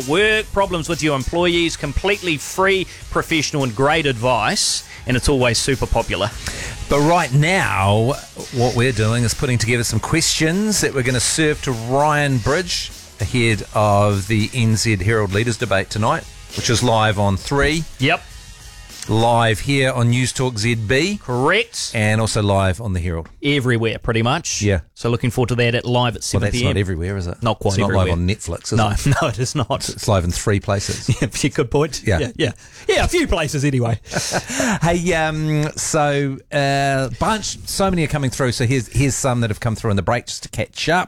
at work, problems with your employees, completely free, professional and great advice, and it's always super popular. But right now, what we're doing is putting together some questions that we're going to serve to Ryan Bridge ahead of the NZ Herald Leaders Debate tonight, which is live on 3. Yep. Live here on News Talk ZB. Correct. And also live on the Herald. Everywhere, pretty much. Yeah. So looking forward to that at live at 7 Well, that's p.m. not everywhere, is it? Not quite It's not everywhere. live on Netflix, is it? No, it is not. It's live in 3 places. Yeah, good point. Yeah. Yeah, a few places anyway. Hey, so many are coming through. So here's some that have come through in the break just to catch up.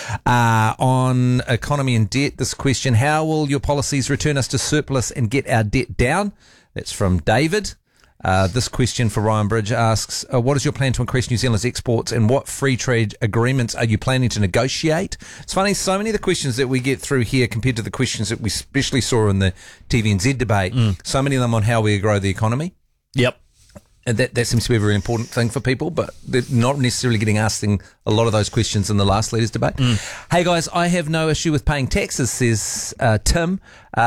On economy and debt, this question: how will your policies return us to surplus and get our debt down? That's from David. This question for Ryan Bridge asks, what is your plan to increase New Zealand's exports and what free trade agreements are you planning to negotiate? It's funny, so many of the questions that we get through here compared to the questions that we especially saw in the TVNZ debate, so many of them on how we grow the economy. Yep. And that seems to be a very important thing for people, but they're not necessarily getting asked a lot of those questions in the last Leaders Debate. Hey guys, I have no issue with paying taxes, says Tim.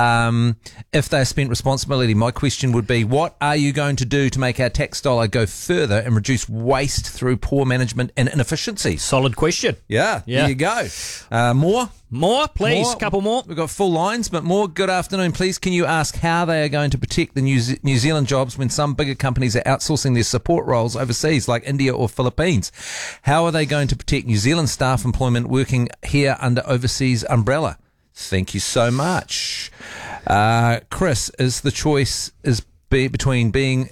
If they're spent responsibly, my question would be, what are you going to do to make our tax dollar go further and reduce waste through poor management and inefficiencies? Solid question. Yeah. There you go. More, please. A couple more. We've got full lines, but more. Good afternoon. Please, can you ask how they are going to protect the New Zealand jobs when some bigger companies are outsourcing their support roles overseas, like India or Philippines? How are they going to protect New Zealand staff employment working here under overseas umbrella? Thank you so much. Chris, if the choice is between being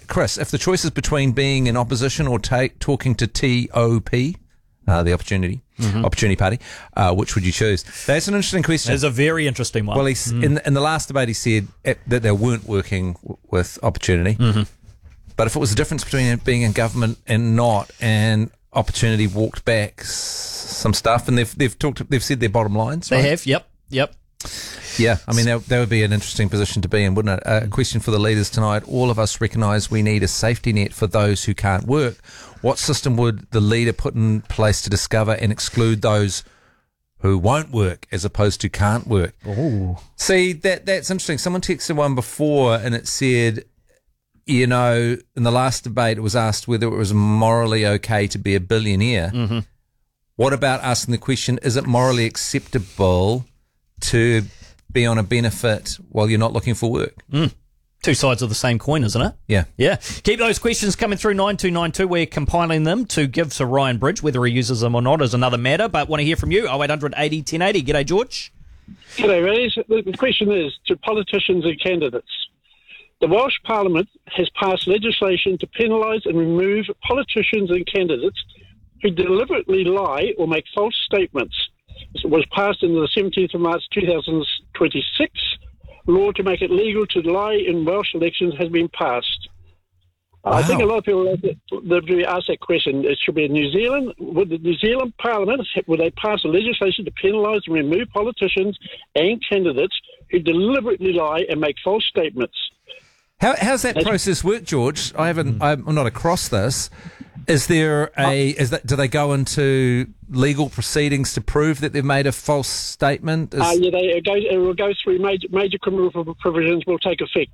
in opposition or talking to TOP, the Opportunity Party, which would you choose? That's an interesting question. It's a very interesting one. Well, in the last debate, he said that they weren't working with Opportunity. But if it was the difference between being in government and not, and Opportunity walked back some stuff, and they've said their bottom lines. Right? They have. Yep. Yeah, I mean, that would be an interesting position to be in, wouldn't it? A question for the leaders tonight. All of us recognise we need a safety net for those who can't work. What system would the leader put in place to discover and exclude those who won't work as opposed to can't work? Oh, see, that's interesting. Someone texted one before and it said, in the last debate, it was asked whether it was morally okay to be a billionaire. What about asking the question, is it morally acceptable to be on a benefit while you're not looking for work? Two sides of the same coin, isn't it? Yeah. Keep those questions coming through 9292. We're compiling them to give to Ryan Bridge. Whether he uses them or not is another matter, but want to hear from you. 0800 80 1080. G'day, George. G'day, Ray's. The question is to politicians and candidates. The Welsh Parliament has passed legislation to penalise and remove politicians and candidates who deliberately lie or make false statements. It was passed on the 17th of March 2026. Law to make it legal to lie in Welsh elections has been passed. Wow. I think a lot of people ask that question. It should be in New Zealand. Would the New Zealand Parliament, would they pass a legislation to penalise and remove politicians and candidates who deliberately lie and make false statements? How's that process work, George? I'm not across this. Do they go into legal proceedings to prove that they've made a false statement? It will go through major criminal provisions will take effect.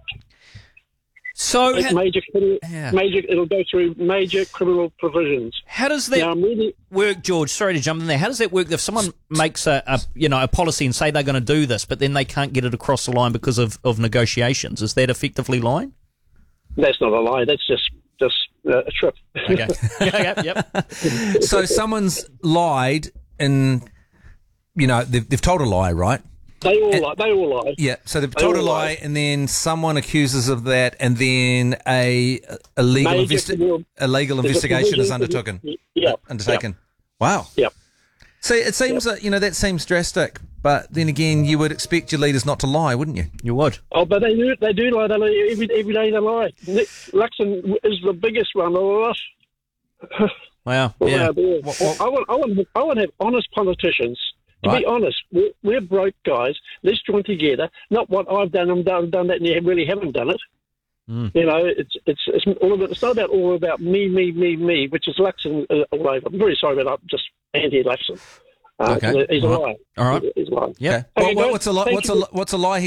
So it'll go through major criminal provisions. How does that work, George? Sorry to jump in there. How does that work if someone makes a policy and say they're going to do this, but then they can't get it across the line because of negotiations? Is that effectively lying? That's not a lie. That's just a trip. Okay. Yep. So someone's lied and, they've told a lie, right? They all lie. Yeah, so they've told a lie and then someone accuses of that and then a legal investigation is undertaken. Yep. Wow. Yep. See, it seems that seems drastic, but then again, you would expect your leaders not to lie, wouldn't you? You would. Oh, but they do lie. They lie every day. They lie. Luxon is the biggest one of all us. Wow. Yeah. I want to have honest politicians. To be honest, we're broke guys. Let's join together. Not what I've done. I've done that, and you really haven't done it. It's all about. It's not all about me, which is Luxon all over. I'm very sorry, but I'm just anti-Luxon. Okay. He's a liar. All right. He's a liar. Yeah. Okay, what's a lie?